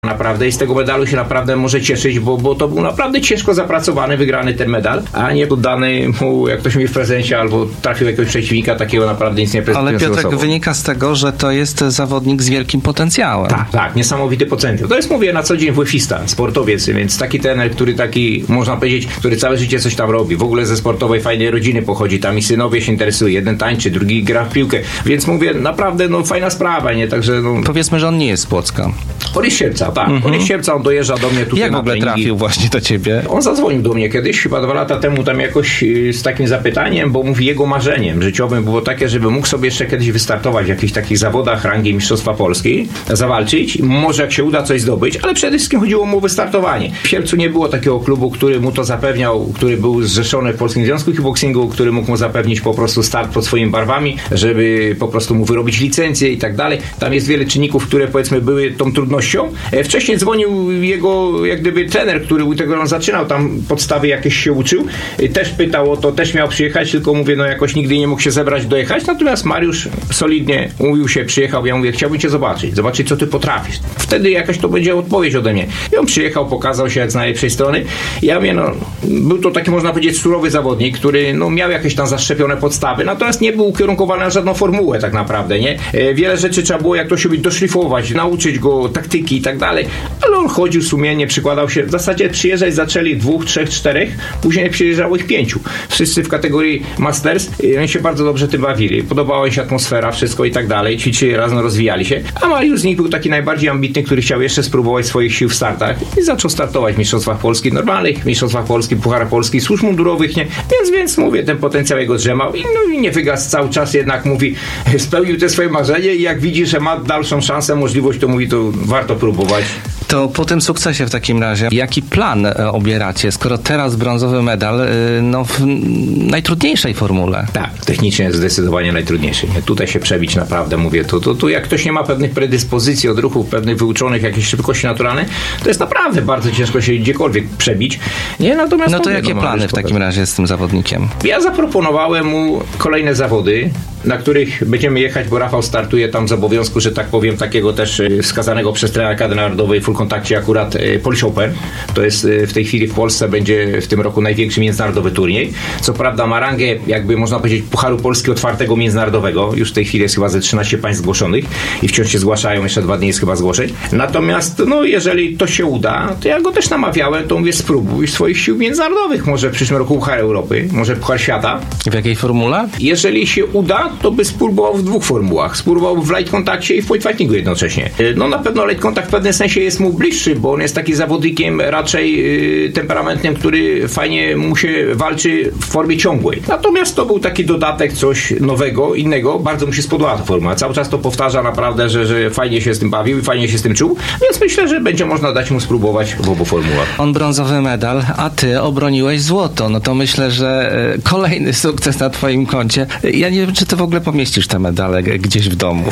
naprawdę i z tego medalu się naprawdę może cieszyć, bo to był naprawdę ciężko zapracowany, wygrany ten medal, a nie dany mu, jak ktoś mi w prezencie, albo trafił jakiegoś przeciwnika takiego naprawdę nic nie prezentującego. Ale Piotrek, wynika z tego, że to jest zawodnik z wielkim potencjałem. Tak, niesamowity potencjał. To jest, mówię, na co dzień WF-ista, sportowiec, więc taki trener, który taki, można powiedzieć, który całe życie coś tam robi, w ogóle ze sportowej, fajnej rodziny pochodzi, tam i synowie się interesują, jeden tańczy, drugi gra w piłkę, więc mówię, naprawdę, fajna sprawa, nie? Także, Powiedzmy, że on nie jest z Płocka. On jest z Sierpca, tak. On jest z Sierpca, on dojeżdża do mnie tutaj. Jak w ogóle trafił właśnie do ciebie? On zadzwonił do mnie kiedyś, chyba 2 lata temu, tam jakoś z takim zapytaniem, bo mówi, jego marzeniem życiowym było takie, żeby mógł sobie jeszcze kiedyś wystartować w jakichś takich zawodach rangi Mistrzostwa Polski, zawalczyć, może jak się uda coś zdobyć, ale przede wszystkim chodziło mu o wystartowanie. W Sierpcu nie było takiego klubu, który mu to zapewniał, który był zrzeszony w Polskim Związku Kickboxingu, który mógł mu zapewnić po prostu start pod swoimi barwami, żeby po prostu mu wyrobić licencję i tak dalej. Tam jest wiele czynników, które powiedzmy były tą trudnością. Wcześniej dzwonił jego jak gdyby trener, który u tego on zaczynał, tam podstawy jakieś się uczył, też pytał o to, też miał przyjechać, tylko mówię, jakoś nigdy nie mógł się zebrać, dojechać, natomiast Mariusz solidnie umówił się, przyjechał, ja mówię, chciałbym cię zobaczyć, co ty potrafisz. Wtedy jakaś to będzie odpowiedź ode mnie. I on przyjechał, pokazał się jak z najlepszej strony. Ja mówię, był to taki, można powiedzieć, surowy zawodnik, który miał jakieś tam zaszczepione podstawy, natomiast nie był ukierunkowany na żadną formułę tak naprawdę, nie? Wiele rzeczy trzeba było, jak to się doszlifować, nauczyć go taktyki i tak dalej, ale on chodził sumiennie, przykładał się, w zasadzie przyjeżdżać zaczęli 2, 3, 4, później przyjeżdżało ich 5. Wszyscy w kategorii Masters, oni się bardzo dobrze tym bawili, podobała im się atmosfera, wszystko i tak dalej, ćwiczyli razem, rozwijali się, a Mariusz z nich był taki najbardziej ambitny, który chciał jeszcze spróbować swoich sił w startach i zaczął startować w Mistrzostwach Polski normalnych, Mistrzostwach Polski, Pucharach Polskich, służb mundurowych, nie? Więc mówię, ten potencjał jego drzemał i nie wygasł cały czas, jednak mówi, spełnił te swoje marzenie i jak widzi, że ma dalszą szansę, możliwość, to mówi, to warto próbować. To po tym sukcesie w takim razie, jaki plan obieracie, skoro teraz brązowy medal w najtrudniejszej formule? Tak, technicznie jest zdecydowanie najtrudniejszy. Tutaj się przebić naprawdę, mówię, to jak ktoś nie ma pewnych predyspozycji, odruchów, pewnych wyuczonych jakiejś szybkości naturalnej, to jest naprawdę bardzo ciężko się gdziekolwiek przebić. Nie, natomiast to jakie plany w takim razie z tym zawodnikiem? Ja zaproponowałem mu kolejne zawody, na których będziemy jechać, bo Rafał startuje tam z obowiązku, że tak powiem, takiego też wskazanego przez trenera kadry narodowej w full kontakcie akurat Polish Open. To jest w tej chwili w Polsce, będzie w tym roku największy międzynarodowy turniej. Co prawda ma rangę, jakby można powiedzieć, Pucharu Polski otwartego międzynarodowego. Już w tej chwili jest chyba ze 13 państw zgłoszonych i wciąż się zgłaszają, jeszcze 2 dni jest chyba zgłoszeń. Natomiast, jeżeli to się uda, to ja go też namawiałem, to mówię, spróbuj swoich sił międzynarodowych. Może w przyszłym roku Puchar Europy, może Puchar Świata. W jakiej formule? Jeżeli się uda, to by spróbował w 2 formułach. Spróbował w light kontakcie i w point fightingu jednocześnie. Na pewno light kontakt w pewnym sensie jest mu bliższy, bo on jest taki zawodnikiem raczej temperamentnym, który fajnie mu się walczy w formie ciągłej. Natomiast to był taki dodatek, coś nowego, innego. Bardzo mu się spodobała ta forma. Cały czas to powtarza naprawdę, że fajnie się z tym bawił i fajnie się z tym czuł, więc myślę, że będzie można dać mu spróbować w obu formułach. On brązowy medal, a ty obroniłeś złoto. To myślę, że kolejny sukces na twoim koncie. Ja nie wiem, czy ty w ogóle pomieścisz te medale gdzieś w domu.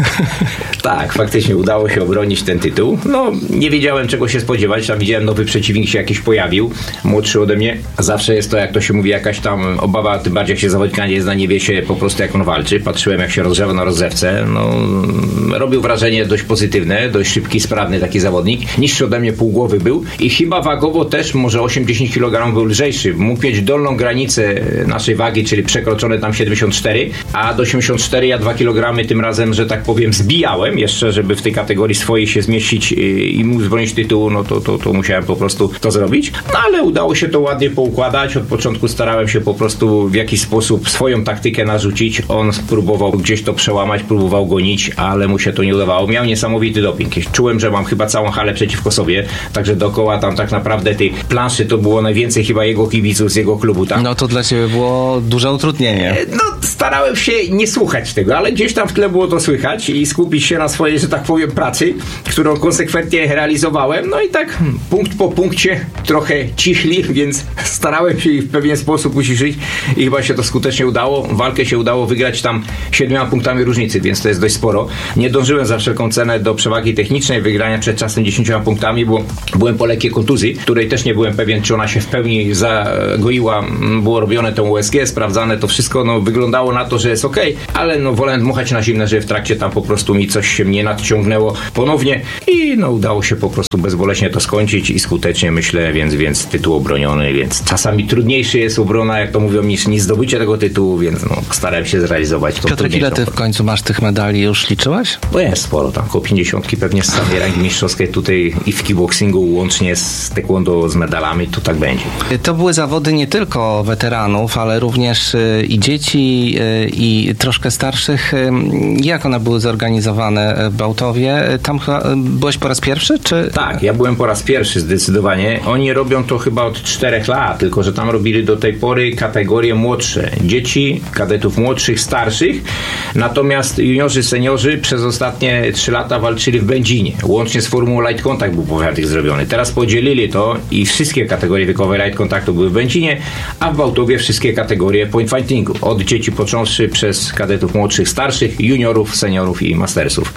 Tak, faktycznie udało się obronić ten tytuł. Nie wiedziałem, czego się spodziewać. Tam widziałem, nowy przeciwnik się jakiś pojawił, młodszy ode mnie. Zawsze jest to, jak to się mówi, jakaś tam obawa, tym bardziej jak się zawodnika nie zna, nie wie się po prostu, jak on walczy. Patrzyłem, jak się rozgrzewa na rozgrzewce. Robił wrażenie dość pozytywne, dość szybki, sprawny taki zawodnik. Niższy ode mnie pół głowy był i chyba wagowo też może 8-10 kg był lżejszy. Mógł mieć dolną granicę naszej wagi, czyli przekroczone tam 74, a do 84 ja 2 kg tym razem, że tak powiem, zbijałem jeszcze, żeby w tej kategorii swojej się zmieścić i móc bronić tytułu, to musiałem po prostu to zrobić. Ale udało się to ładnie poukładać. Od początku starałem się po prostu w jakiś sposób swoją taktykę narzucić. On próbował gdzieś to przełamać, próbował gonić, ale mu się to nie udawało. Miał niesamowity doping. Czułem, że mam chyba całą halę przeciwko sobie, także dookoła tam tak naprawdę tej planszy to było najwięcej chyba jego kibiców z jego klubu, tak? To dla ciebie było duże utrudnienie. Starałem się nie słuchać tego, ale gdzieś tam w tle było to słychać i skupić się na swojej, że tak powiem, pracy, którą konsekwentnie realizowałem. I tak punkt po punkcie trochę cichli, więc starałem się ich w pewien sposób uciszyć i chyba się to skutecznie udało. Walkę się udało wygrać tam 7 punktami różnicy, więc to jest dość sporo. Nie dążyłem za wszelką cenę do przewagi technicznej, wygrania przed czasem 10 punktami, bo byłem po lekkiej kontuzji, której też nie byłem pewien, czy ona się w pełni zagoiła. Było robione to USG, sprawdzane to wszystko, wyglądało na to, że jest okej, ale no wolę dmuchać na zimne, że w trakcie tam po prostu mi coś się mnie nadciągnęło ponownie i no udało się po prostu bezboleśnie to skończyć i skutecznie, myślę, więc tytuł obroniony, więc czasami trudniejszy jest obrona, jak to mówią, niż zdobycie tego tytułu, więc no starałem się zrealizować to. Piotrek, ile ty w końcu masz tych medali, już liczyłeś? Bo jest sporo, tam około 50 pewnie z samej rangi mistrzowskiej tutaj i w kickboxingu łącznie z taekwondo, z medalami, to tak będzie. To były zawody nie tylko weteranów, ale również i dzieci, i troszkę starszych. Jak one były zorganizowane w Bałtowie? Tam byłeś po raz pierwszy, czy? Tak, ja byłem po raz pierwszy zdecydowanie. Oni robią to chyba od 4 lat, tylko że tam robili do tej pory kategorie młodsze. Dzieci, kadetów młodszych, starszych. Natomiast juniorzy, seniorzy przez ostatnie 3 lata walczyli w Będzinie. Łącznie z formułą Light Contact był powiatek zrobiony. Teraz podzielili to i wszystkie kategorie wiekowe Light Contactu były w Będzinie, a w Bałtowie wszystkie kategorie point fightingu. Od dzieci począwszy przez kadetów młodszych, starszych, juniorów, seniorów i mastersów.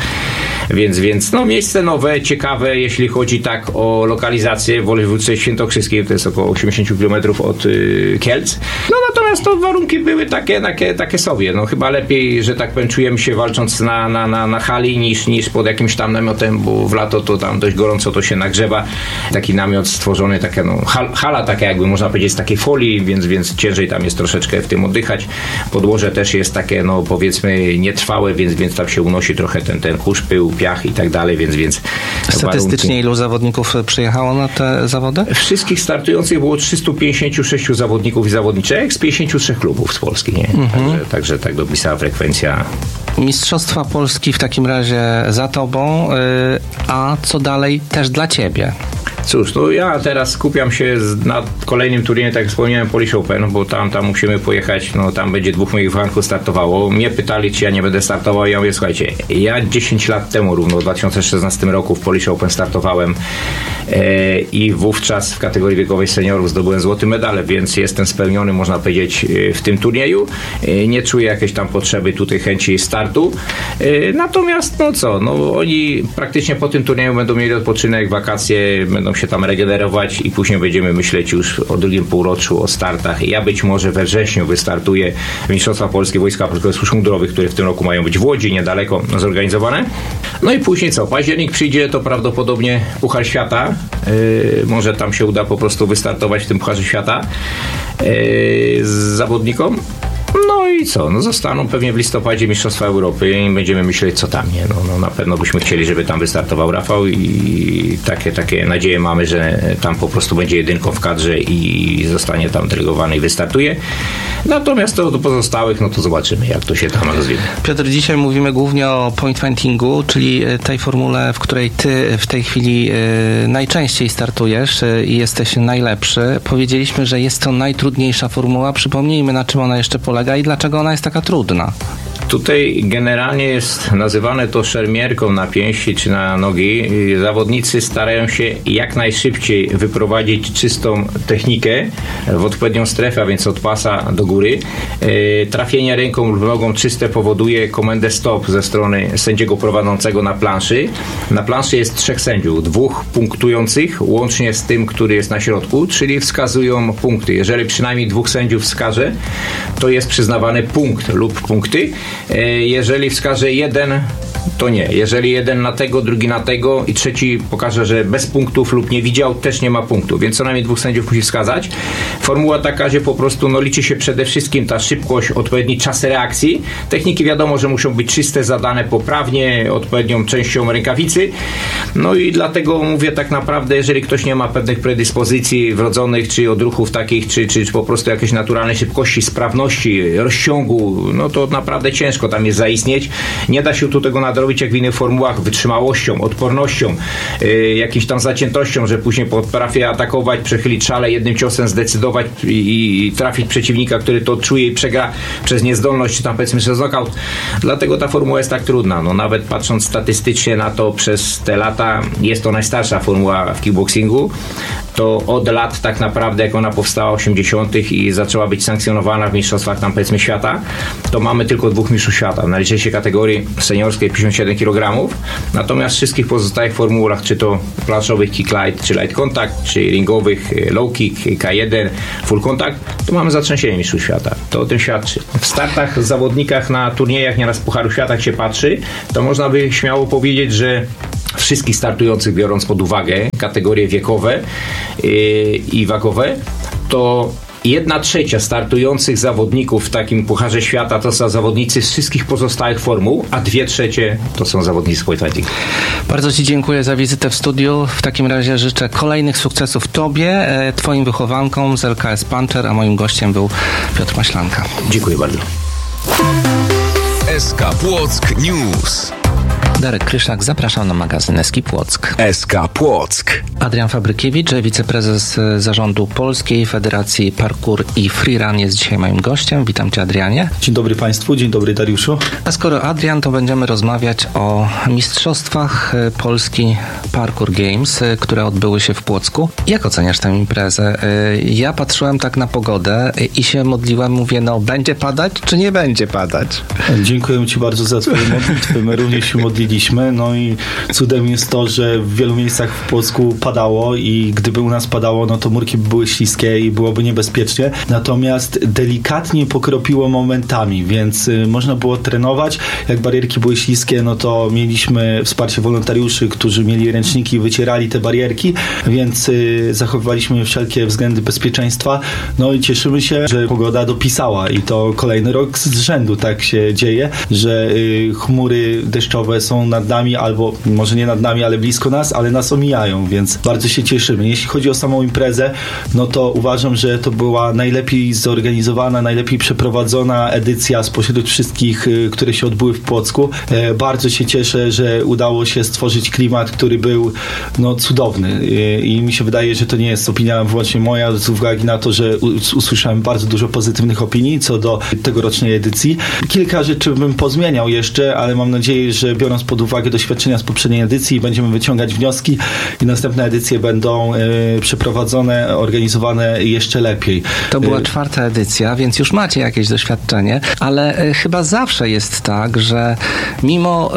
Więc no miejsce nowe, ciekawe, jeśli chodzi tak o lokalizację w województwie świętokrzyskim, to jest około 80 km od Kielc. No natomiast to warunki były takie sobie. No chyba lepiej, że tak powiem, czujemy się walcząc na hali niż pod jakimś tam namiotem, bo w lato to tam dość gorąco to się nagrzewa. Taki namiot stworzony, taka no hala taka jakby można powiedzieć z takiej folii, więc ciężej tam jest troszeczkę w tym oddychać. Podłoże też jest takie no powiedzmy nietrwałe, więc tam się unosi trochę ten kurz, pył, piach i tak dalej, więc statystycznie ilu zawodników przyjechało na te zawody? Wszystkich startujących było 356 zawodników i zawodniczek z 53 klubów z Polski, nie? Także tak dopisała frekwencja. Mistrzostwa Polski w takim razie za tobą, a co dalej też dla ciebie? Cóż, to ja teraz skupiam się na kolejnym turnieju, tak jak wspomniałem, Polish Open, bo tam musimy pojechać, no tam będzie 2 moich wychanków startowało. Mnie pytali, czy ja nie będę startował, ja mówię, słuchajcie, ja 10 lat temu równo, w 2016 roku w Polish Open startowałem i wówczas w kategorii wiekowej seniorów zdobyłem złoty medal, więc jestem spełniony, można powiedzieć, w tym turnieju. Nie czuję jakiejś tam potrzeby tutaj chęci startu. Natomiast, no co, no oni praktycznie po tym turnieju będą mieli odpoczynek, wakacje, będą się tam regenerować i później będziemy myśleć już o drugim półroczu, o startach. Ja być może we wrześniu wystartuję w Mistrzostwa Polskie Wojska Polskiego Służb Mundurowych, które w tym roku mają być w Łodzi, niedaleko zorganizowane. No i później co? Październik przyjdzie, to prawdopodobnie Puchar Świata. Może tam się uda po prostu wystartować w tym Pucharze Świata z zawodnikom. No i co? No zostaną pewnie w listopadzie Mistrzostwa Europy i będziemy myśleć, co tam, nie? No na pewno byśmy chcieli, żeby tam wystartował Rafał i takie nadzieje mamy, że tam po prostu będzie jedynką w kadrze i zostanie tam delegowany i wystartuje. Natomiast to do pozostałych, no to zobaczymy, jak to się tam rozwinie. Piotr, dzisiaj mówimy głównie o point fightingu, czyli tej formule, w której ty w tej chwili najczęściej startujesz i jesteś najlepszy. Powiedzieliśmy, że jest to najtrudniejsza formuła. Przypomnijmy, na czym ona jeszcze polega i dlaczego ona jest taka trudna. Tutaj generalnie jest nazywane to szermierką na pięści czy na nogi. Zawodnicy starają się jak najszybciej wyprowadzić czystą technikę w odpowiednią strefę, a więc od pasa do góry. Trafienie ręką lub nogą czyste powoduje komendę stop ze strony sędziego prowadzącego na planszy. Na planszy jest 3 sędziów, 2 punktujących, łącznie z tym, który jest na środku, czyli wskazują punkty. Jeżeli przynajmniej 2 sędziów wskaże, to jest przyznawany punkt lub punkty. Jeżeli wskaże jeden, to nie. Jeżeli jeden na tego, drugi na tego i trzeci pokaże, że bez punktów lub nie widział, też nie ma punktu, więc co najmniej 2 sędziów musi wskazać. Formuła taka, że po prostu liczy się przede wszystkim ta szybkość, odpowiedni czas reakcji. Techniki wiadomo, że muszą być czyste, zadane poprawnie, odpowiednią częścią rękawicy. No i dlatego mówię tak naprawdę, jeżeli ktoś nie ma pewnych predyspozycji wrodzonych, czy odruchów takich, czy po prostu jakiejś naturalnej szybkości, sprawności, rozciągu, no to naprawdę ciężko tam jest zaistnieć. Nie da się tu tego nadrobić jak w innych formułach wytrzymałością, odpornością, jakimś tam zaciętością, że później potrafię atakować, przechylić szale, jednym ciosem zdecydować i trafić przeciwnika, który to odczuje i przegra przez niezdolność, czy tam powiedzmy przez knockout. Dlatego ta formuła jest tak trudna. No, nawet patrząc statystycznie na to przez te lata, jest to najstarsza formuła w kickboxingu, to od lat tak naprawdę, jak ona powstała w 80. i zaczęła być sankcjonowana w mistrzostwach tam powiedzmy świata, to mamy tylko 2 mistrzów świata. Na lżejszej kategorii seniorskiej 57 kg, natomiast w wszystkich pozostałych formułach, czy to planszowych kick light, czy light contact, czy ringowych low kick, K1, full contact, to mamy zatrzęsienie mistrzów świata. To o tym świadczy. W startach, zawodnikach na turniejach, nieraz Pucharu Świata, jak się patrzy, to można by śmiało powiedzieć, że wszystkich startujących, biorąc pod uwagę kategorie wiekowe i wagowe, to 1/3 startujących zawodników w takim Pucharze Świata to są zawodnicy z wszystkich pozostałych formuł, a 2/3 to są zawodnicy pointfighting. Bardzo Ci dziękuję za wizytę w studiu. W takim razie życzę kolejnych sukcesów Tobie, Twoim wychowankom z LKS Puncher, a moim gościem był Piotr Maślanka. Dziękuję bardzo. SK Płock News. Darek Kryszak, zapraszam na magazyn SK Płock. SK Płock. Adrian Fabrykiewicz, wiceprezes zarządu Polskiej Federacji Parkour i Freerun jest dzisiaj moim gościem. Witam Cię, Adrianie. Dzień dobry Państwu, dzień dobry Dariuszu. A skoro Adrian, to będziemy rozmawiać o mistrzostwach Polski Parkour Games, które odbyły się w Płocku. Jak oceniasz tę imprezę? Ja patrzyłem tak na pogodę i się modliłem, mówię, no będzie padać, czy nie będzie padać? Dziękuję Ci bardzo za Twoje modlitwy. My również się modliliśmy. No i cudem jest to, że w wielu miejscach w Płocku padało i gdyby u nas padało, no to murki by były śliskie i byłoby niebezpiecznie. Natomiast delikatnie pokropiło momentami, więc można było trenować. Jak barierki były śliskie, no to mieliśmy wsparcie wolontariuszy, którzy mieli ręczniki i wycierali te barierki, więc zachowywaliśmy wszelkie względy bezpieczeństwa. No i cieszymy się, że pogoda dopisała i to kolejny rok z rzędu tak się dzieje, że chmury deszczowe są nad nami, albo może nie nad nami, ale blisko nas, ale nas omijają, więc bardzo się cieszymy. Jeśli chodzi o samą imprezę, no to uważam, że to była najlepiej zorganizowana, najlepiej przeprowadzona edycja spośród wszystkich, które się odbyły w Płocku. Bardzo się cieszę, że udało się stworzyć klimat, który był no, cudowny i mi się wydaje, że to nie jest opinia wyłącznie moja, z uwagi na to, że usłyszałem bardzo dużo pozytywnych opinii co do tegorocznej edycji. Kilka rzeczy bym pozmieniał jeszcze, ale mam nadzieję, że biorąc pod uwagę doświadczenia z poprzedniej edycji, będziemy wyciągać wnioski i następne edycje będą przeprowadzone, organizowane jeszcze lepiej. To była 4. edycja, więc już macie jakieś doświadczenie, ale chyba zawsze jest tak, że mimo,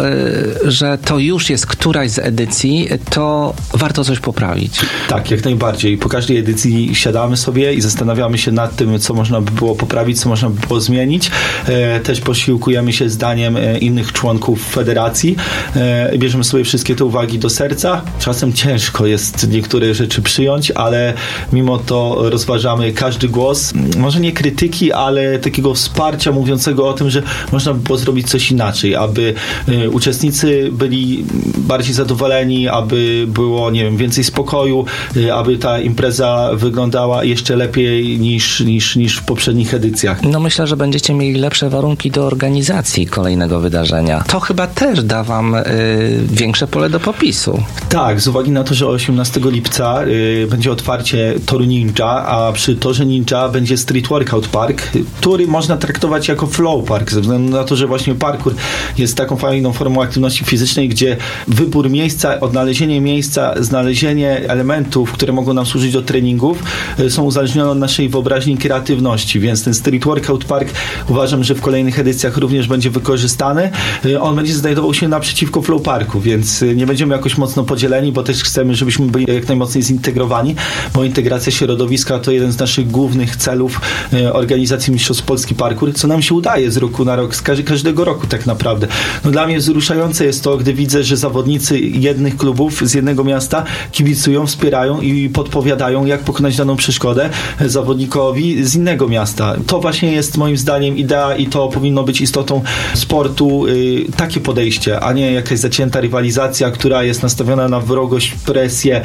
że to już jest któraś z edycji, to warto coś poprawić. Tak, jak najbardziej. Po każdej edycji siadamy sobie i zastanawiamy się nad tym, co można by było poprawić, co można by było zmienić. Też posiłkujemy się zdaniem innych członków federacji. Bierzemy sobie wszystkie te uwagi do serca. Czasem ciężko jest niektóre rzeczy przyjąć, ale mimo to rozważamy każdy głos. Może nie krytyki, ale takiego wsparcia mówiącego o tym, że można by było zrobić coś inaczej, aby uczestnicy byli bardziej zadowoleni, aby było, nie wiem, więcej spokoju, aby ta impreza wyglądała jeszcze lepiej niż w poprzednich edycjach. No myślę, że będziecie mieli lepsze warunki do organizacji kolejnego wydarzenia. To chyba też da wam większe pole do popisu. Tak, z uwagi na to, że 18 lipca będzie otwarcie toru Ninja, a przy torze Ninja będzie Street Workout Park, który można traktować jako flow park, ze względu na to, że właśnie parkour jest taką fajną formą aktywności fizycznej, gdzie wybór miejsca, odnalezienie miejsca, znalezienie elementów, które mogą nam służyć do treningów, są uzależnione od naszej wyobraźni i kreatywności, więc ten Street Workout Park uważam, że w kolejnych edycjach również będzie wykorzystany. On będzie znajdował się naprzeciwko Flow Parku, więc nie będziemy jakoś mocno podzieleni, bo też chcemy, żebyśmy byli jak najmocniej zintegrowani, bo integracja środowiska to jeden z naszych głównych celów organizacji Mistrzostw Polski Parkour, co nam się udaje z roku na rok, z każdego roku tak naprawdę. No dla mnie wzruszające jest to, gdy widzę, że zawodnicy jednych klubów z jednego miasta kibicują, wspierają i podpowiadają, jak pokonać daną przeszkodę zawodnikowi z innego miasta. To właśnie jest moim zdaniem idea i to powinno być istotą sportu, takie podejście, a nie jakaś zacięta rywalizacja, która jest nastawiona na wrogość, presję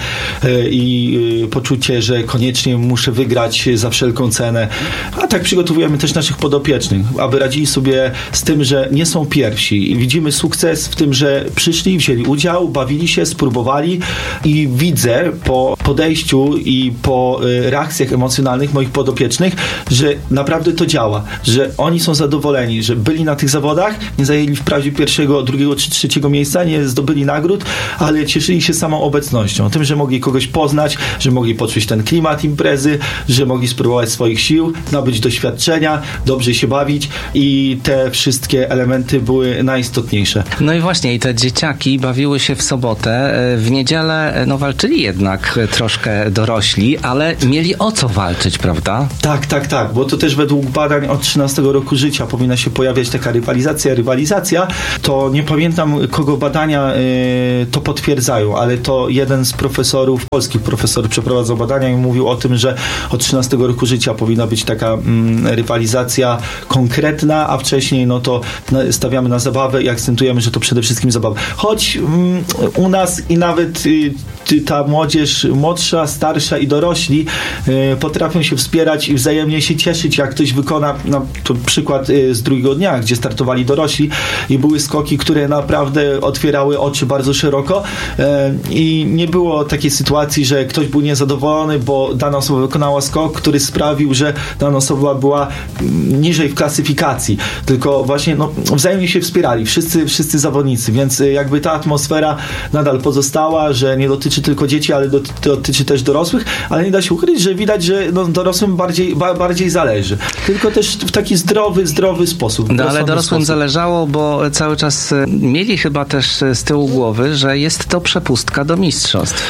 i poczucie, że koniecznie muszę wygrać za wszelką cenę. A tak przygotowujemy też naszych podopiecznych, aby radzili sobie z tym, że nie są pierwsi. Widzimy sukces w tym, że przyszli, wzięli udział, bawili się, spróbowali i widzę po podejściu i po reakcjach emocjonalnych moich podopiecznych, że naprawdę to działa, że oni są zadowoleni, że byli na tych zawodach, nie zajęli wprawdzie pierwszego, drugiego czy czy trzeciego miejsca, nie zdobyli nagród, ale cieszyli się samą obecnością. Tym, że mogli kogoś poznać, że mogli poczuć ten klimat imprezy, że mogli spróbować swoich sił, nabyć doświadczenia, dobrze się bawić i te wszystkie elementy były najistotniejsze. No i właśnie, i te dzieciaki bawiły się w sobotę, w niedzielę walczyli jednak troszkę dorośli, ale mieli o co walczyć, prawda? Tak, bo to też według badań od 13 roku życia powinna się pojawiać taka rywalizacja, to nie pamiętam, kogo badania to potwierdzają, ale to jeden z profesorów, polskich profesorów przeprowadzał badania i mówił o tym, że od 13 roku życia powinna być taka rywalizacja konkretna, a wcześniej no to stawiamy na zabawę i akcentujemy, że to przede wszystkim zabawa. Choć u nas i nawet ta młodzież młodsza, starsza i dorośli potrafią się wspierać i wzajemnie się cieszyć, jak ktoś wykona, no, to przykład z drugiego dnia, gdzie startowali dorośli i były skoki, które naprawdę otwierały oczy bardzo szeroko i nie było takiej sytuacji, że ktoś był niezadowolony, bo dana osoba wykonała skok, który sprawił, że dana osoba była niżej w klasyfikacji, tylko właśnie wzajemnie się wspierali, wszyscy zawodnicy, więc jakby ta atmosfera nadal pozostała, że nie dotyczy tylko dzieci, ale dotyczy też dorosłych, ale nie da się ukryć, że widać, że dorosłym bardziej zależy. Tylko też w taki zdrowy sposób. No ale dorosłym zależało, bo cały czas mieli chyba też z tyłu głowy, że jest to przepustka do mistrzostw.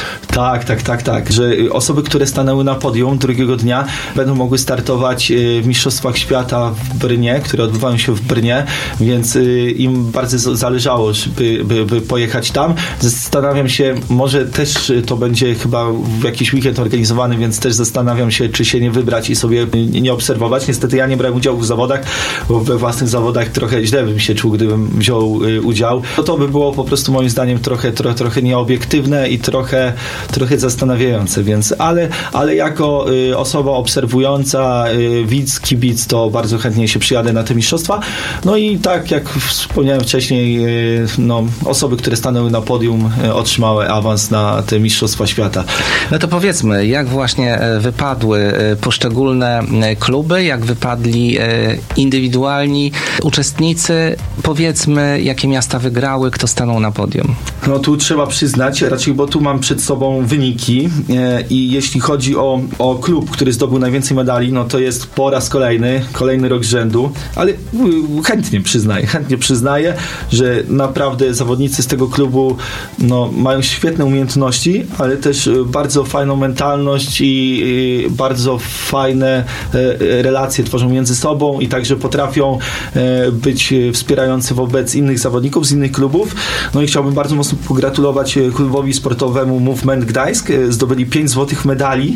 Tak, że osoby, które stanęły na podium drugiego dnia, będą mogły startować w Mistrzostwach Świata w Brnie, które odbywają się w Brnie, więc im bardzo zależało, by pojechać tam. Zastanawiam się, może też to będzie chyba w jakiś weekend organizowany, więc też zastanawiam się, czy się nie wybrać i sobie nie obserwować. Niestety ja nie brałem udziału w zawodach, bo we własnych zawodach trochę źle bym się czuł, gdybym wziął udział. To by było po prostu moim zdaniem trochę nieobiektywne i trochę zastanawiające, więc ale jako osoba obserwująca, widz, kibic, to bardzo chętnie się przyjadę na te mistrzostwa. No i tak jak wspomniałem wcześniej, osoby, które stanęły na podium, otrzymały awans na te mistrzostwa świata. No to powiedzmy, jak właśnie wypadły poszczególne kluby, jak wypadli indywidualni uczestnicy, powiedzmy, jakie miasta wygrały, kto stanął na podium. No tu trzeba przyznać, raczej, bo tu mam przed sobą wyniki i jeśli chodzi o klub, który zdobył najwięcej medali, no to jest po raz kolejny rok z rzędu, ale chętnie przyznaję, że naprawdę zawodnicy z tego klubu mają świetne umiejętności, ale też bardzo fajną mentalność i bardzo fajne relacje tworzą między sobą i także potrafią być wspierający wobec innych zawodników z innych klubów. No i chciałbym bardzo mocno pogratulować klubowi sportowemu Movement Gdańsk. Zdobyli 5 złotych medali,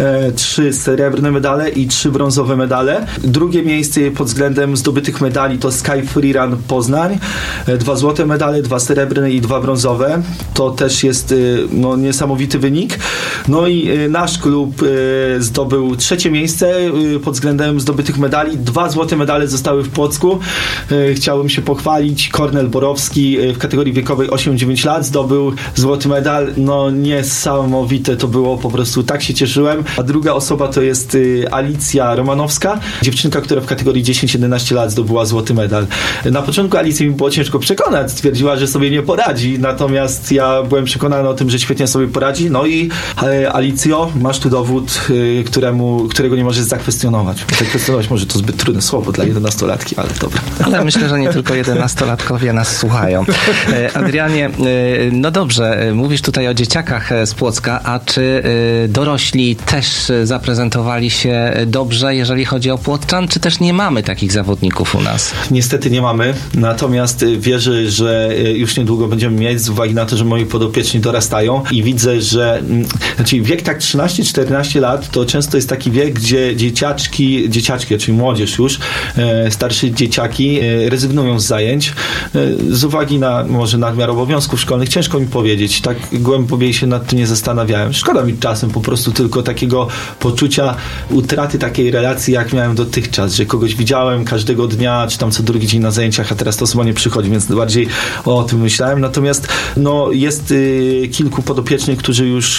3 srebrne medale i 3 brązowe medale. Drugie miejsce pod względem zdobytych medali to Sky Freerun Poznań. 2 złote medale, 2 srebrne i 2 brązowe. To też jest niesamowity wynik. No i nasz klub zdobył 3 miejsce pod względem zdobytych medali. 2 złote medale zostały w Płocku. Chciałbym się pochwalić. Kornel Borowski w kategorii wiekowej 8-9 lat zdobył złoty medal. Niesamowite to było, po prostu tak się cieszyłem. A druga osoba to jest Alicja Romanowska, dziewczynka, która w kategorii 10-11 lat zdobyła złoty medal. Na początku Alicji mi było ciężko przekonać. Stwierdziła, że sobie nie poradzi, natomiast ja byłem przekonany o tym, że świetnie sobie poradzi. No i Alicjo, masz tu dowód, którego nie możesz zakwestionować. Zakwestionować może to zbyt trudne słowo dla 11-latki, ale dobra. Ale myślę, że nie tylko 11-latkowie nas słuchają. Adrianie, no dobrze, mówisz tutaj o dzieciakach z Płocka, a czy dorośli też zaprezentowali się dobrze, jeżeli chodzi o Płockczan, czy też nie mamy takich zawodników u nas? Niestety nie mamy, natomiast wierzę, że już niedługo będziemy mieć, z uwagi na to, że moi podopieczni dorastają i widzę, że wiek tak 13-14 lat to często jest taki wiek, gdzie dzieciaczki, czyli młodzież już, starsze dzieciaki rezygnują z zajęć z uwagi na może nadmiar obowiązków szkolnych. Ciężko mi powiedzieć, tak głębiej się nad tym nie zastanawiałem. Szkoda mi czasem po prostu tylko takiego poczucia utraty takiej relacji, jak miałem dotychczas, że kogoś widziałem każdego dnia, czy tam co drugi dzień na zajęciach, a teraz ta osoba nie przychodzi, więc bardziej o tym myślałem. Natomiast jest kilku podopiecznych, którzy już kończą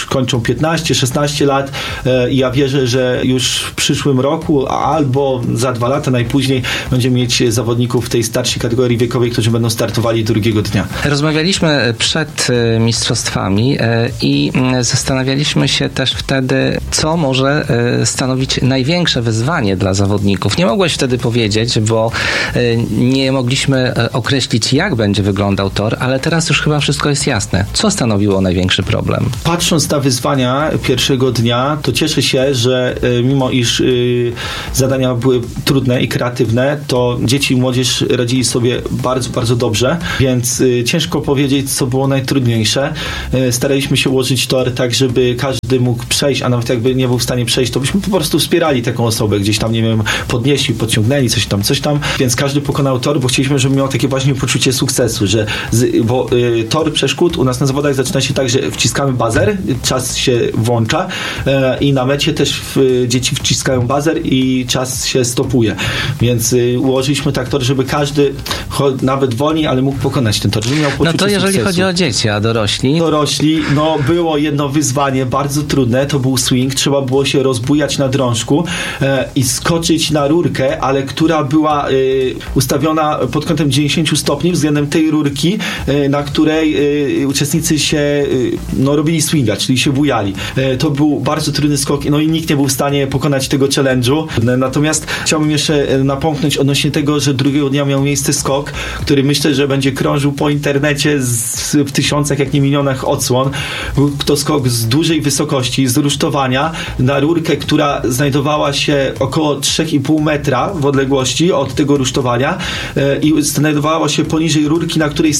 15-16 lat i ja wierzę, że już w przyszłym roku albo za 2 lata najpóźniej będziemy mieć zawodników w tej starszej kategorii wiekowej, którzy będą startowali drugiego dnia. Rozmawialiśmy przed mistrzostwami i zastanawialiśmy się też wtedy, co może stanowić największe wyzwanie dla zawodników. Nie mogłeś wtedy powiedzieć, bo nie mogliśmy określić, jak będzie wyglądał tor, ale teraz już chyba wszystko jest jasne. Co stanowiło największy problem? Patrząc na wyzwania pierwszego dnia, to cieszę się, że mimo iż zadania były trudne i kreatywne, to dzieci i młodzież radzili sobie bardzo, bardzo dobrze, więc ciężko powiedzieć, co było najtrudniejsze. Staraliśmy się ułożyć tor tak, żeby każdy mógł przejść, a nawet jakby nie był w stanie przejść, to byśmy po prostu wspierali taką osobę, gdzieś tam, nie wiem, podnieśli, podciągnęli, coś tam, więc każdy pokonał tor, bo chcieliśmy, żeby miał takie właśnie poczucie sukcesu, że bo tor przeszkód u nas na zawodach zaczyna się tak, że wciskamy bazer, czas się włącza i na mecie też dzieci wciskają bazer i czas się stopuje, więc ułożyliśmy tak tor, żeby każdy nawet wolniej, ale mógł pokonać ten tor, żeby miał poczucie No to jeżeli sukcesu. chodzi o dzieci, a dorośli? Dorośli, no było jedno wyzwanie bardzo trudne, to był swing, trzeba było się rozbujać na drążku i skoczyć na rurkę, ale która była ustawiona pod kątem 90 stopni względem tej rurki, na której uczestnicy się robili swinga, czyli się bujali. To był bardzo trudny skok, no i nikt nie był w stanie pokonać tego challenge'u. Natomiast chciałbym jeszcze napomknąć odnośnie tego, że drugiego dnia miał miejsce skok, który myślę, że będzie krążył po internecie w tysiącach, jak nie milionach odsłon. Był to skok z dużej wysokości, z rusztowania na rurkę, która znajdowała się około 3,5 metra w odległości od tego rusztowania i znajdowała się poniżej rurki, na której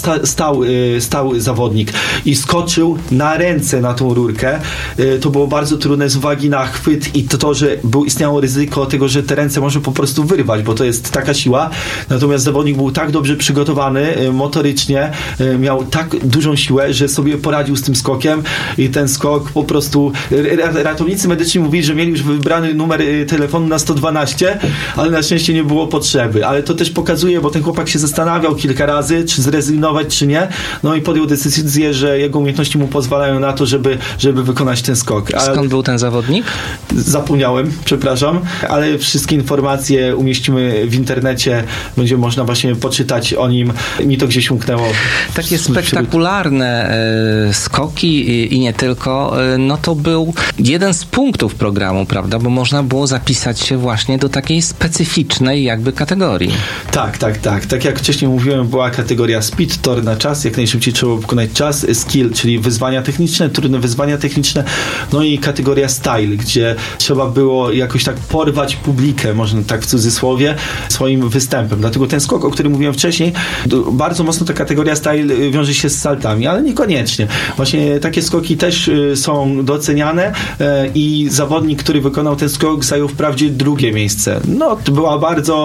stał zawodnik i skoczył na ręce na tą rurkę. To było bardzo trudne z uwagi na chwyt i to, że istniało ryzyko tego, że te ręce może po prostu wyrwać, bo to jest taka siła. Natomiast zawodnik był tak dobrze przygotowany motorycznie, miał tak dużą siłę, że sobie poradził z tym skokiem i ten skok po prostu ratownicy medyczni mówili, że mieli już wybrany numer telefonu na 112, ale na szczęście nie było potrzeby. Ale to też pokazuje, bo ten chłopak się zastanawiał kilka razy, czy zrezygnować, czy nie. No i podjął decyzję, że jego umiejętności mu pozwalają na to, żeby wykonać ten skok. Skąd był ten zawodnik? Zapomniałem, przepraszam, ale wszystkie informacje umieścimy w internecie, będzie można właśnie poczytać o nim. Mi to gdzieś umknęło. Takie spektakularne skoki i nie tylko, no to był jeden z punktów programu, prawda, bo można było zapisać się właśnie do takiej specyficznej jakby kategorii. Tak. Tak jak wcześniej mówiłem, była kategoria speed, tor na czas, jak najszybciej trzeba było pokonać czas, skill, czyli wyzwania techniczne, trudne wyzwania techniczne, no i kategoria style, gdzie trzeba było jakoś tak porwać publikę, można tak w cudzysłowie, swoim występem. Dlatego ten skok, o którym mówiłem wcześniej, bardzo mocno ta kategoria style wiąże się z saltami, ale niekoniecznie. Właśnie takie skoki też są doceniane i zawodnik, który wykonał ten skok, zajął wprawdzie drugie miejsce. No, to była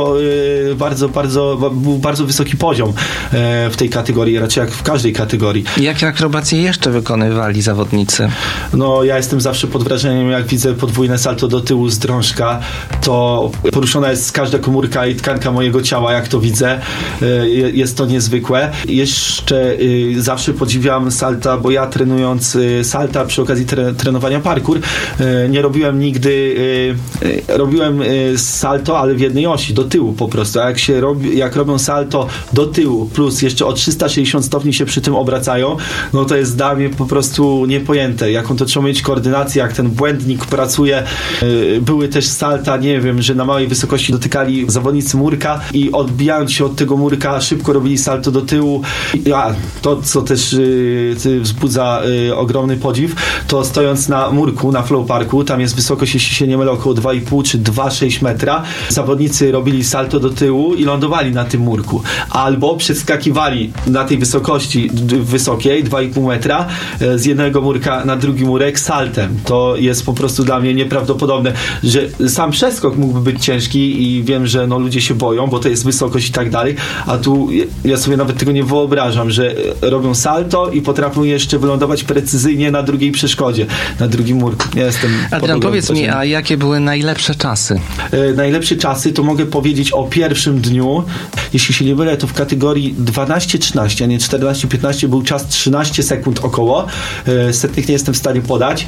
był bardzo wysoki poziom w tej kategorii, raczej jak w każdej kategorii. Jakie akrobacje jeszcze wykonywali zawodnicy? No, ja jestem zawsze pod wrażeniem, jak widzę podwójne salto do tyłu z drążka, to poruszona jest każda komórka i tkanka mojego ciała, jak to widzę. Jest to niezwykłe. Jeszcze zawsze podziwiam salta, bo ja trenując salta przy okazji trenowania parkour, nie robiłem nigdy, robiłem salto, ale w jednej osi, do tyłu po prostu. A jak robią salto do tyłu, plus jeszcze o 360 stopni się przy tym obracają, no to jest dla mnie po prostu niepojęte. Jaką to trzeba mieć koordynację, jak ten błędnik pracuje. Były też salta, nie wiem, że na małej wysokości dotykali zawodnicy murka i odbijając się od tego murka szybko robili salto do tyłu. To, co też wzbudza ogromny podziw, to stojąc na murku, na flow parku, tam jest wysokość, jeśli się nie mylę, około 2,5 czy 2,6 metra. Zawodnicy robili salto do tyłu i lądowali na tym murku. Albo przeskakiwali na tej wysokości wysokiej, 2,5 metra, z jednego murka na drugi murek saltem. To jest po prostu dla mnie nieprawdopodobne, że sam przeskok mógłby być ciężki i wiem, że ludzie się boją, bo to jest wysokość i tak dalej, a tu ja sobie nawet tego nie wyobrażam, że robią salto i potrafią jeszcze wylądować precyzyjnie na drugiej przeszkodzie, na drugim murku. Ja jestem Adrian, powiedz mi, a jakie były najlepsze czasy? Najlepsze czasy to mogę powiedzieć o pierwszym dniu. Jeśli się nie mylę, to w kategorii 12-13, a nie 14-15 był czas 13 sekund około. Setnych nie jestem w stanie podać.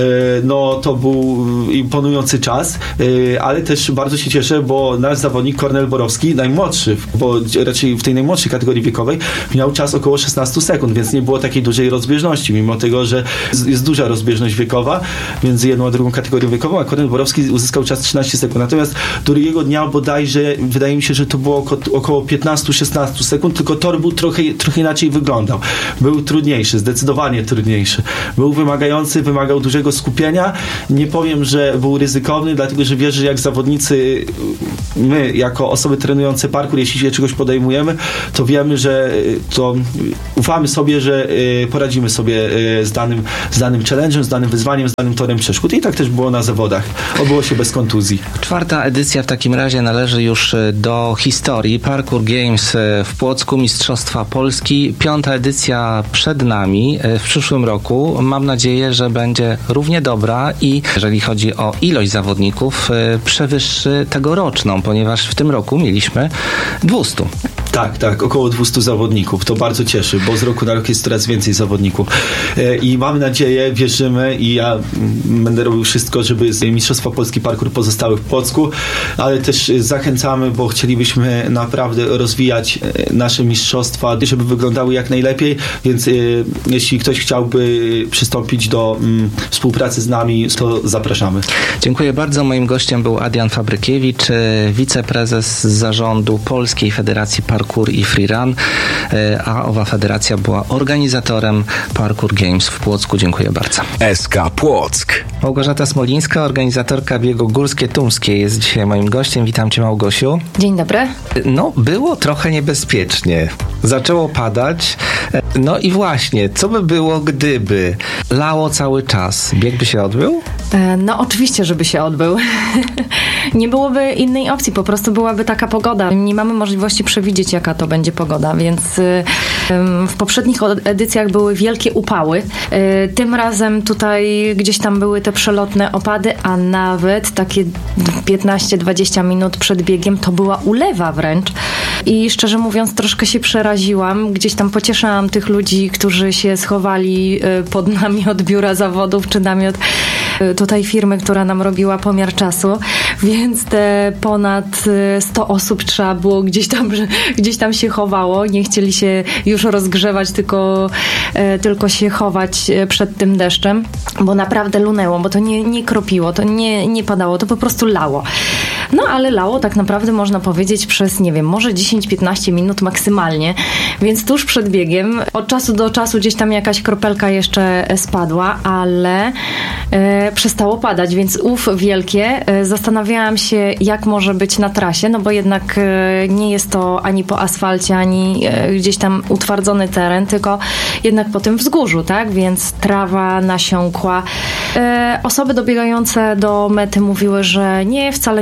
No to był imponujący czas, ale też bardzo się cieszę, bo nasz zawodnik Kornel Borowski, najmłodszy, bo raczej w tej najmłodszej kategorii wiekowej, miał czas około 16 sekund, więc nie było takiej dużej rozbieżności, mimo tego, że jest duża rozbieżność wiekowa między jedną a drugą kategorią wiekową, a Kornel Borowski uzyskał czas 13 sekund. Natomiast drugiego dnia bodajże, wydaje mi się, że to było około 15-16 sekund, tylko tor był trochę inaczej wyglądał. Był trudniejszy, zdecydowanie trudniejszy. Był wymagający, wymagał dużego skupienia. Nie powiem, że był ryzykowny, dlatego, że wiesz, że jak zawodnicy, my jako osoby trenujące parkour, jeśli się czegoś podejmujemy, to wiemy, że to ufamy sobie, że poradzimy sobie z danym challenge'em, z danym wyzwaniem, z danym torem przeszkód. I tak też było na zawodach. Obyło się bez kontuzji. 4. edycja w takim razie należy już do historii. Parkour Games w Płocku, Mistrzostwa Polski. 5. edycja przed nami w przyszłym roku. Mam nadzieję, że będzie równie dobra i jeżeli chodzi o ilość zawodników, przewyższy tegoroczną, ponieważ w tym roku mieliśmy 200. Tak, około 200 zawodników. To bardzo cieszy, bo z roku na rok jest coraz więcej zawodników. I mamy nadzieję, wierzymy i ja będę robił wszystko, żeby Mistrzostwa Polski Parkour pozostały w Płocku, ale też zachęcamy, bo chcielibyśmy naprawdę rozwijać nasze mistrzostwa, żeby wyglądały jak najlepiej, więc jeśli ktoś chciałby przystąpić do współpracy z nami, to zapraszamy. Dziękuję bardzo. Moim gościem był Adrian Fabrykiewicz, wiceprezes zarządu Polskiej Federacji Parkour i Freerun, a owa federacja była organizatorem Parkour Games w Płocku. Dziękuję bardzo. SK Płock. Małgorzata Smolińska, organizatorka biegu Górskie Tumskie, jest dzisiaj moim gościem. Witam Cię, Małgosiu. Dzień dobry. No, było trochę niebezpiecznie. Zaczęło padać. No i właśnie, co by było, gdyby lało cały czas? Bieg by się odbył? No oczywiście, żeby się odbył. Nie byłoby innej opcji, po prostu byłaby taka pogoda. Nie mamy możliwości przewidzieć, jaka to będzie pogoda, więc w poprzednich edycjach były wielkie upały. Tym razem tutaj gdzieś tam były te przelotne opady, a nawet takie 15-20 minut przed biegiem to była ulewa wręcz. I szczerze mówiąc troszkę się przeraziłam. Gdzieś tam pocieszałam tych ludzi, którzy się schowali pod namiot biura zawodów, czy namiot tutaj firmy, która nam robiła pomiar czasu, więc te ponad 100 osób trzeba było gdzieś tam się chowało, nie chcieli się już rozgrzewać, tylko się chować przed tym deszczem, bo naprawdę lunęło, bo to nie kropiło, to nie padało, to po prostu lało. No ale lało tak naprawdę można powiedzieć przez, nie wiem, może 10-15 minut maksymalnie, więc tuż przed biegiem od czasu do czasu gdzieś tam jakaś kropelka jeszcze spadła, ale przestało padać, więc wielkie. Zastanawiałam się, jak może być na trasie, no bo jednak nie jest to ani po asfalcie, ani gdzieś tam utwardzony teren, tylko jednak po tym wzgórzu, tak? Więc trawa nasiąkła. Osoby dobiegające do mety mówiły, że nie, wcale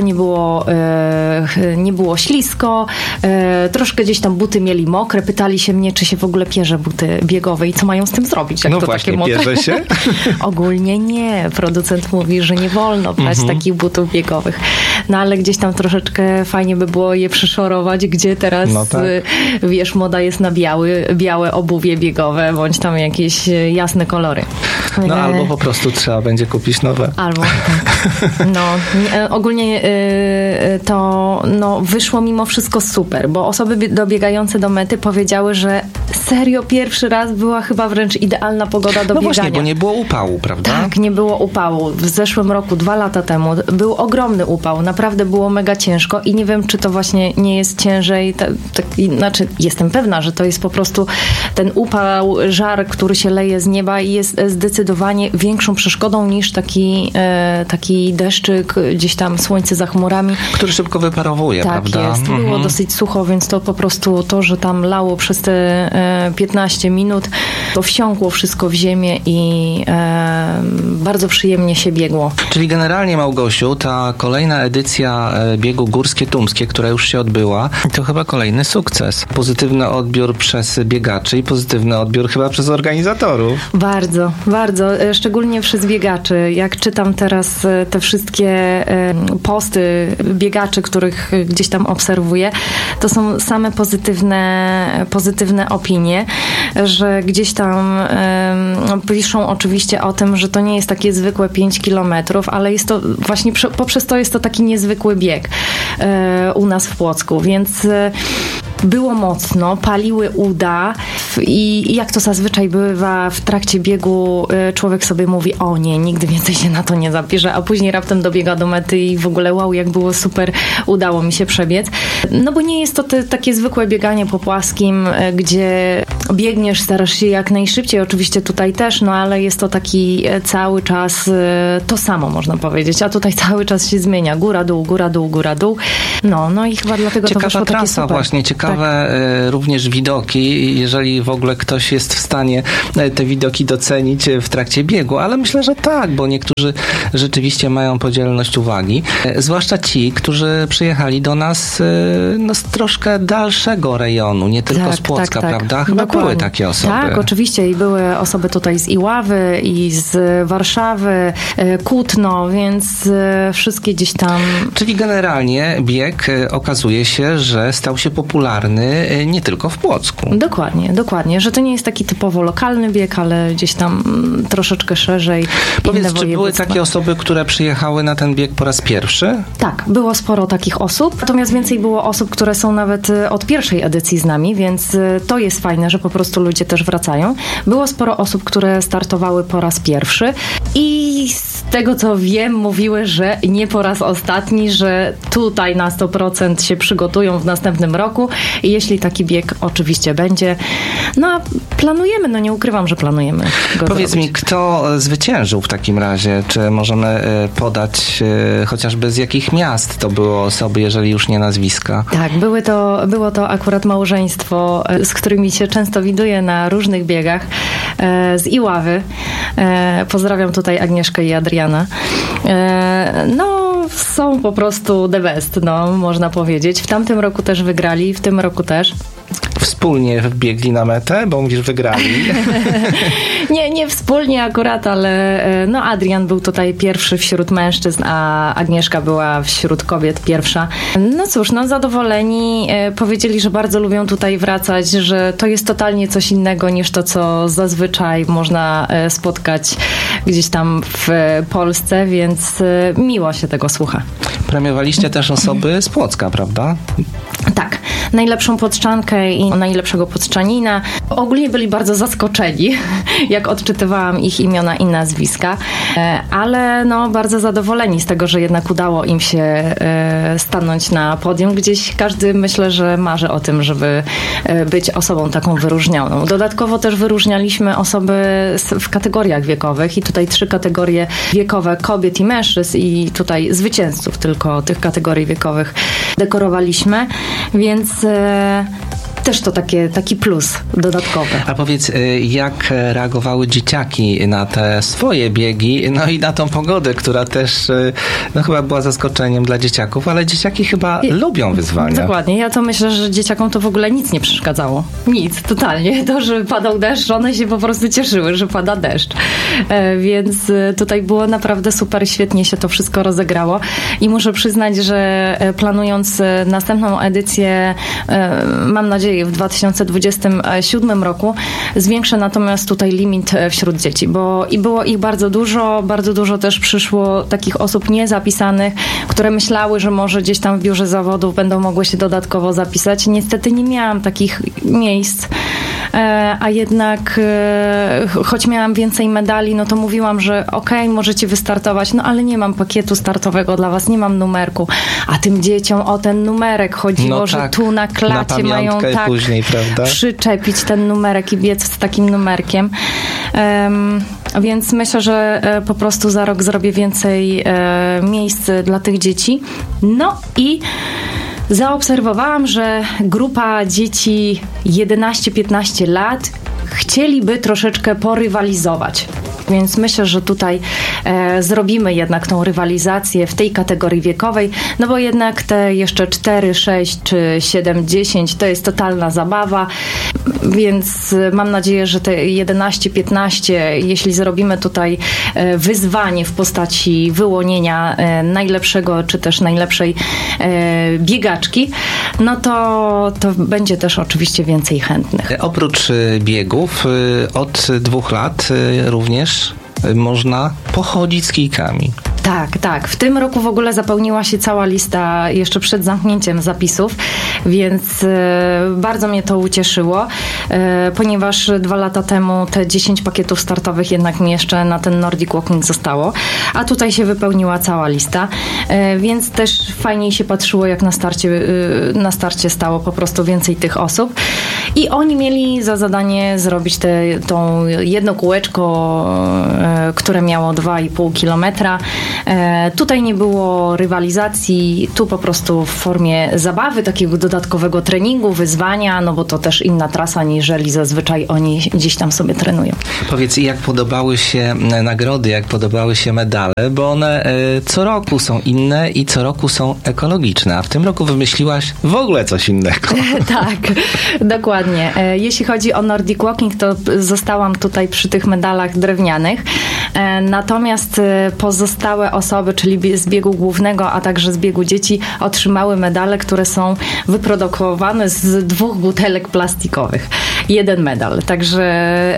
nie było ślisko, troszkę gdzieś tam buty mieli mokre, pytali się mnie, czy się w ogóle pierze buty biegowe i co mają z tym zrobić, jak no to właśnie, takie mokre. pierze się? Ogólnie nie. Producent mówi, że nie wolno brać takich butów biegowych. No ale gdzieś tam troszeczkę fajnie by było je przyszorować, gdzie teraz, no tak. Wiesz, moda jest na białe obuwie biegowe, bądź tam jakieś jasne kolory. No albo po prostu trzeba będzie kupić nowe. Albo tak. No, ogólnie to wyszło mimo wszystko super, bo osoby dobiegające do mety powiedziały, że serio pierwszy raz była chyba wręcz idealna pogoda do biegania. No właśnie, bo nie było upału, prawda? Tak, nie było upału. W zeszłym roku, 2 lata temu, był ogromny upał. Naprawdę było mega ciężko i nie wiem, czy to właśnie nie jest ciężej. Znaczy, jestem pewna, że to jest po prostu ten upał, żar, który się leje z nieba i jest zdecydowanie większą przeszkodą niż taki deszczyk, gdzieś tam słońce za chmurami. Który szybko wyparowuje, tak, prawda? Tak jest. Było dosyć sucho, więc to po prostu to, że tam lało przez te 15 minut, to wsiąkło wszystko w ziemię i bardzo przyjemnie się biegło. Czyli generalnie, Małgosiu, ta kolejna edycja biegu Górskie Tumskie, która już się odbyła, to chyba kolejny sukces. Pozytywny odbiór przez biegaczy i pozytywny odbiór chyba przez organizatorów. Bardzo, bardzo. Szczególnie przez biegaczy. Jak czytam teraz te wszystkie posty biegaczy, których gdzieś tam obserwuję, to są same pozytywne opinie. że gdzieś tam piszą oczywiście o tym, że to nie jest takie zwykłe 5 kilometrów, ale jest to właśnie poprzez to jest to taki niezwykły bieg u nas w Płocku, więc było mocno, paliły uda i jak to zazwyczaj bywa w trakcie biegu, człowiek sobie mówi, o nie, nigdy więcej się na to nie zapisze, a później raptem dobiega do mety i w ogóle wow, jak było super, udało mi się przebiec. No bo nie jest to takie zwykłe bieganie po płaskim, gdzie biegniesz, starasz się jak najszybciej, oczywiście tutaj też, no ale jest to taki cały czas to samo, można powiedzieć, a tutaj cały czas się zmienia, góra, dół, góra, dół, góra, dół. No i chyba dlatego ciekawa to wyszło takie trasa super. Właśnie, ciekawe również widoki, jeżeli w ogóle ktoś jest w stanie te widoki docenić w trakcie biegu, ale myślę, że tak, bo niektórzy rzeczywiście mają podzielność uwagi, zwłaszcza ci, którzy przyjechali do nas z troszkę dalszego rejonu, nie tylko z Płocka, prawda? Chyba dokładnie. były takie osoby. Tak, oczywiście i były osoby tutaj z Iławy i z Warszawy, Kutno, więc wszystkie gdzieś tam... Czyli generalnie bieg okazuje się, że stał się popularny nie tylko w Płocku. Dokładnie, że to nie jest taki typowo lokalny bieg, ale gdzieś tam troszeczkę szerzej. Powiedz, czy były takie osoby, które przyjechały na ten bieg po raz pierwszy? Tak, było sporo takich osób, natomiast więcej było osób, które są nawet od pierwszej edycji z nami, więc to jest fajne, że po prostu ludzie też wracają. Było sporo osób, które startowały po raz pierwszy i z tego co wiem, mówiły, że nie po raz ostatni, że tutaj na 100% się przygotują w następnym roku i jeśli taki bieg oczywiście będzie, no planujemy, no nie ukrywam, że planujemy go Powiedz zrobić. mi, kto zwyciężył w takim razie? Czy możemy podać chociażby z jakich miast to były osoby, jeżeli już nie nazwiska? Tak, było to akurat małżeństwo, z którymi się często widuję na różnych biegach, z Iławy. Pozdrawiam tutaj Agnieszkę i Adriana. No, są po prostu the best, no, można powiedzieć. W tamtym roku też wygrali, w tym roku też. Wspólnie wbiegli na metę, bo mówisz wygrali. Nie wspólnie akurat, ale no Adrian był tutaj pierwszy wśród mężczyzn, a Agnieszka była wśród kobiet pierwsza. No cóż, no zadowoleni. Powiedzieli, że bardzo lubią tutaj wracać, że to jest totalnie coś innego niż to, co zazwyczaj można spotkać gdzieś tam w Polsce, więc miło się tego słucha. Premiowaliście też osoby z Płocka, prawda? Tak, najlepszą podczankę i najlepszego podczanina. Ogólnie byli bardzo zaskoczeni, jak odczytywałam ich imiona i nazwiska, ale no bardzo zadowoleni z tego, że jednak udało im się stanąć na podium. Gdzieś każdy, myślę, że marzy o tym, żeby być osobą taką wyróżnioną. Dodatkowo też wyróżnialiśmy osoby w kategoriach wiekowych i tutaj 3 kategorie wiekowe kobiet i mężczyzn i tutaj zwycięzców tylko tych kategorii wiekowych dekorowaliśmy, więc też to taki plus dodatkowy. A powiedz, jak reagowały dzieciaki na te swoje biegi, no i na tą pogodę, która też no chyba była zaskoczeniem dla dzieciaków, ale dzieciaki chyba lubią wyzwania. Dokładnie. Ja to myślę, że dzieciakom to w ogóle nic nie przeszkadzało. Nic, totalnie. To, że padał deszcz, one się po prostu cieszyły, że pada deszcz. Więc tutaj było naprawdę super, świetnie się to wszystko rozegrało i muszę przyznać, że planując następną edycję, mam nadzieję, w 2027 roku zwiększę natomiast tutaj limit wśród dzieci, bo i było ich bardzo dużo też przyszło takich osób niezapisanych, które myślały, że może gdzieś tam w biurze zawodów będą mogły się dodatkowo zapisać. Niestety nie miałam takich miejsc, a jednak choć miałam więcej medali, no to mówiłam, że okej, możecie wystartować, no ale nie mam pakietu startowego dla was, nie mam numerku, a tym dzieciom o ten numerek chodziło, no że tak, tu na klacie na mają tak później, prawda? przyczepić ten numerek i biec z takim numerkiem. Więc myślę, że po prostu za rok zrobię więcej miejsc dla tych dzieci. No i zaobserwowałam, że grupa dzieci 11-15 lat chcieliby troszeczkę porywalizować. Więc myślę, że tutaj zrobimy jednak tą rywalizację w tej kategorii wiekowej, no bo jednak te jeszcze 4, 6 czy 7, 10 to jest totalna zabawa, więc mam nadzieję, że te 11, 15, jeśli zrobimy tutaj wyzwanie w postaci wyłonienia najlepszego czy też najlepszej biegaczki, no to będzie też oczywiście więcej chętnych. Oprócz biegów od 2 lat również można pochodzić z kijkami. Tak. W tym roku w ogóle zapełniła się cała lista jeszcze przed zamknięciem zapisów, więc bardzo mnie to ucieszyło, ponieważ 2 lata temu te 10 pakietów startowych jednak mi jeszcze na ten Nordic Walking zostało, a tutaj się wypełniła cała lista, więc też fajniej się patrzyło, jak na starcie stało po prostu więcej tych osób i oni mieli za zadanie zrobić tą jedno kółeczko, które miało 2,5 kilometra. Tutaj nie było rywalizacji, tu po prostu w formie zabawy, takiego dodatkowego treningu, wyzwania, no bo to też inna trasa, niżeli zazwyczaj oni gdzieś tam sobie trenują. Powiedz, jak podobały się nagrody, jak podobały się medale, bo one co roku są inne i co roku są ekologiczne, a w tym roku wymyśliłaś w ogóle coś innego. Tak, dokładnie. Jeśli chodzi o Nordic Walking, to zostałam tutaj przy tych medalach drewnianych, natomiast pozostałe osoby, czyli z biegu głównego, a także z biegu dzieci, otrzymały medale, które są wyprodukowane z 2 butelek plastikowych. 1 medal. Także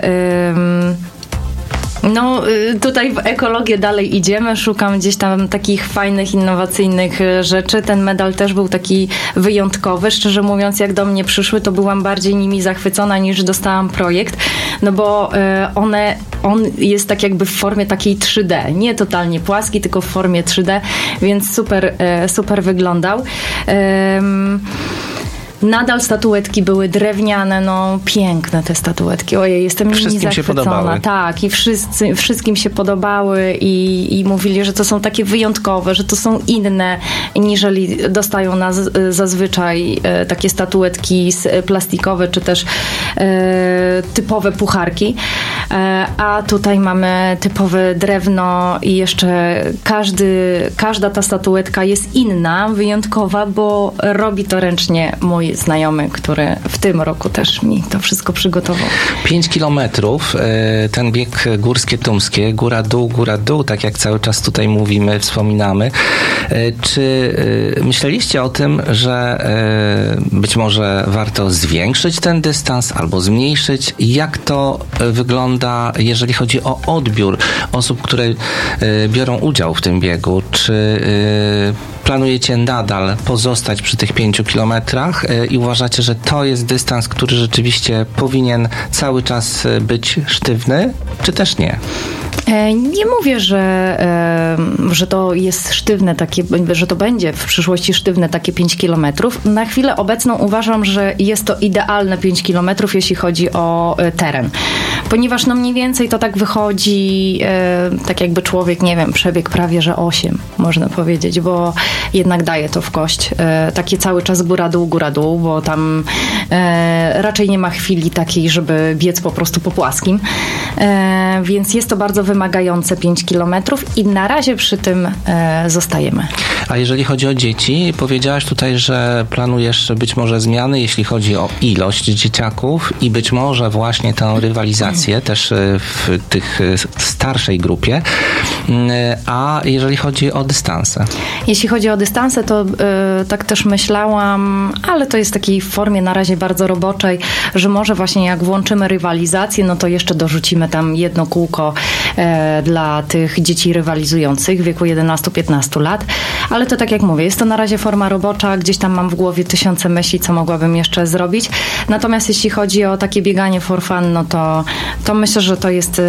tutaj w ekologię dalej idziemy, szukam gdzieś tam takich fajnych, innowacyjnych rzeczy. Ten medal też był taki wyjątkowy. Szczerze mówiąc, jak do mnie przyszły, to byłam bardziej nimi zachwycona, niż dostałam projekt, no bo on jest tak jakby w formie takiej 3D, nie totalnie płaski, tylko w formie 3D, więc super wyglądał. Nadal statuetki były drewniane, piękne te statuetki. Ojej, jestem nimi zachwycona. Się podobały. Tak, i wszystkim się podobały i mówili, że to są takie wyjątkowe, że to są inne, niżeli dostają zazwyczaj takie statuetki plastikowe, czy też typowe pucharki. A tutaj mamy typowe drewno i jeszcze każda ta statuetka jest inna, wyjątkowa, bo robi to ręcznie mój znajomy, który w tym roku też mi to wszystko przygotował. 5 kilometrów, ten bieg górskie-tumskie, góra-dół, tak jak cały czas tutaj mówimy, wspominamy. Czy myśleliście o tym, że być może warto zwiększyć ten dystans albo zmniejszyć? Jak to wygląda, jeżeli chodzi o odbiór osób, które biorą udział w tym biegu? Czy planujecie nadal pozostać przy tych 5 kilometrach i uważacie, że to jest dystans, który rzeczywiście powinien cały czas być sztywny, czy też nie? Nie mówię, że to jest sztywne takie, że to będzie w przyszłości sztywne takie 5 kilometrów. Na chwilę obecną uważam, że jest to idealne 5 kilometrów, jeśli chodzi o teren. Ponieważ mniej więcej to tak wychodzi, tak jakby człowiek, nie wiem, przebiegł prawie że 8, można powiedzieć, bo jednak daje to w kość. Takie cały czas góra-dół, bo tam raczej nie ma chwili takiej, żeby biec po prostu po płaskim. Więc jest to bardzo wymagające 5 kilometrów i na razie przy tym zostajemy. A jeżeli chodzi o dzieci, powiedziałaś tutaj, że planujesz być może zmiany, jeśli chodzi o ilość dzieciaków i być może właśnie tę rywalizację też w tych starszej grupie. A jeżeli chodzi o dystanse? Jeśli chodzi o dystanse, to tak też myślałam, ale to jest w takiej formie na razie bardzo roboczej, że może właśnie jak włączymy rywalizację, no to jeszcze dorzucimy tam jedno kółko dla tych dzieci rywalizujących w wieku 11-15 lat, ale to tak jak mówię, jest to na razie forma robocza, gdzieś tam mam w głowie tysiące myśli, co mogłabym jeszcze zrobić. Natomiast jeśli chodzi o takie bieganie for fun, no to myślę, że to jest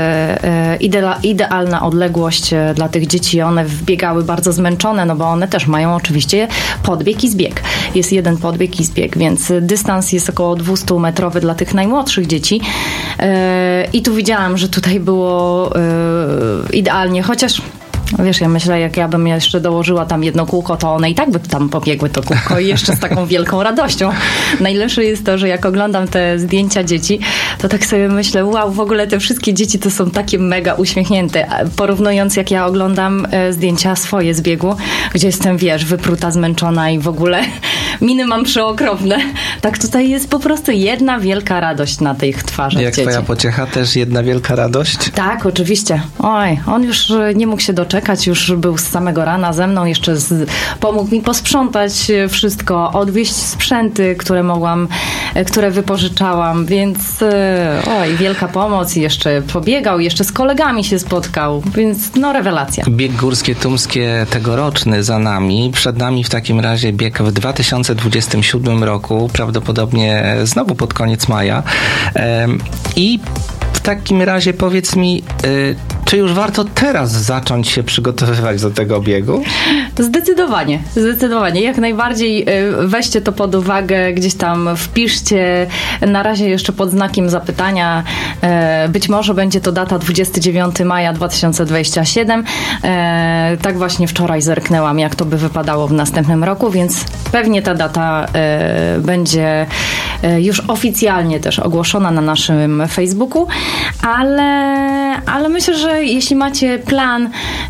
idealna odległość dla tych dzieci. One wbiegały bardzo zmęczone, no bo one też mają oczywiście podbieg i zbieg. Jest jeden podbieg i zbieg, więc dystans jest około 200-metrowy dla tych najmłodszych dzieci. I tu widziałam, że tutaj było idealnie, chociaż Wiesz, ja myślę, jak ja bym jeszcze dołożyła tam jedno kółko, to one i tak by tam pobiegły to kółko i jeszcze z taką wielką radością. Najlepsze jest to, że jak oglądam te zdjęcia dzieci, to tak sobie myślę, wow, w ogóle te wszystkie dzieci to są takie mega uśmiechnięte. Porównując, jak ja oglądam zdjęcia swoje z biegu, gdzie jestem, wiesz, wypruta, zmęczona i w ogóle miny mam przeokropne. Tak tutaj jest po prostu jedna wielka radość na tych twarzach Jak dzieci. twoja pociecha, też jedna wielka radość? Tak, oczywiście. Oj, on już nie mógł się doczekać, już był z samego rana ze mną, jeszcze pomógł mi posprzątać wszystko, odwieźć sprzęty, które wypożyczałam, więc oj, wielka pomoc i jeszcze pobiegał, jeszcze z kolegami się spotkał, więc no rewelacja. Bieg Górskie Tumskie tegoroczny za nami, przed nami w takim razie bieg w 2027 roku, prawdopodobnie znowu pod koniec maja i w takim razie powiedz mi, czy już warto teraz zacząć się przygotowywać do tego biegu? Zdecydowanie. Jak najbardziej weźcie to pod uwagę, gdzieś tam wpiszcie, na razie jeszcze pod znakiem zapytania. Być może będzie to data 29 maja 2027. Tak właśnie wczoraj zerknęłam, jak to by wypadało w następnym roku, więc pewnie ta data będzie już oficjalnie też ogłoszona na naszym Facebooku, ale myślę, że jeśli macie plan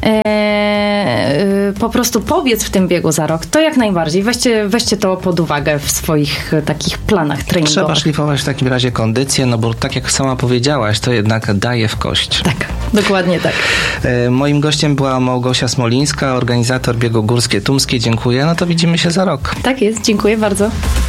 po prostu pobiec w tym biegu za rok, to jak najbardziej weźcie to pod uwagę w swoich takich planach treningowych. Trzeba szlifować w takim razie kondycję, no bo tak jak sama powiedziałaś, to jednak daje w kość. Tak, dokładnie tak. Moim gościem była Małgosia Smolińska, organizator biegu Górskie Tumskie. Dziękuję, no to widzimy się za rok. Tak jest, dziękuję bardzo.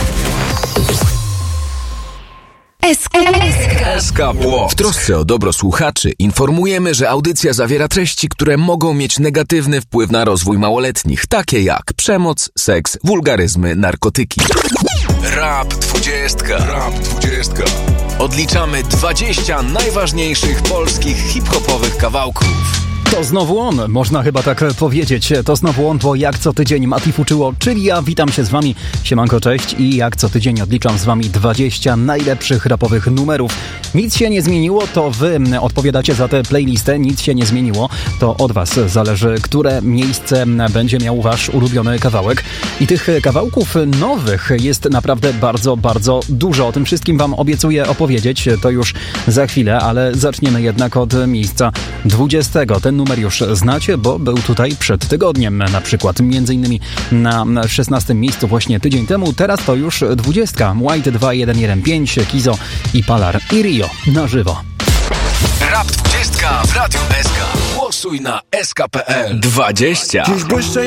SK Płock. W trosce o dobro słuchaczy informujemy, że audycja zawiera treści, które mogą mieć negatywny wpływ na rozwój małoletnich, takie jak przemoc, seks, wulgaryzmy, narkotyki. Rap 20. Odliczamy 20 najważniejszych polskich hip-hopowych kawałków. To znowu on, można chyba tak powiedzieć. To znowu on, bo jak co tydzień Mati Fuczyło, czyli ja, witam się z wami. Siemanko, cześć i jak co tydzień odliczam z wami 20 najlepszych rapowych numerów. Nic się nie zmieniło, to wy odpowiadacie za tę playlistę, nic się nie zmieniło. To od was zależy, które miejsce będzie miał wasz ulubiony kawałek. I tych kawałków nowych jest naprawdę bardzo, bardzo dużo. O tym wszystkim wam obiecuję opowiedzieć, to już za chwilę, ale zaczniemy jednak od miejsca 20. Ten numer już znacie, bo był tutaj przed tygodniem, na przykład między innymi na 16. miejscu właśnie tydzień temu. Teraz to już 20. White 2115, Kizo i Palar i Rio na żywo. Rap 20 w Radiu SK. Głosuj na sk.pl. 20.